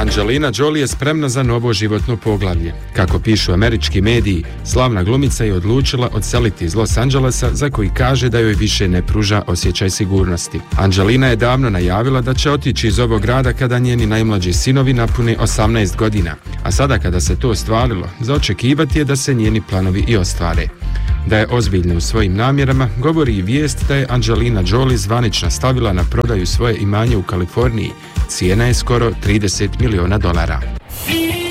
Angelina Jolie je spremna za novo životno poglavlje. Kako pišu američki mediji, slavna glumica je odlučila odseliti iz Los Angelesa, za koji kaže da joj više ne pruža osjećaj sigurnosti. Angelina je davno najavila da će otići iz ovog grada kada njeni najmlađi sinovi napune 18 godina, a sada kada se to ostvarilo, za očekivati je da se njeni planovi i ostvare. Da je ozbiljna u svojim namjerama, govori i vijest da je Angelina Jolie zvanično stavila na prodaju svoje imanje u Kaliforniji. Cijena je skoro $30 miliona.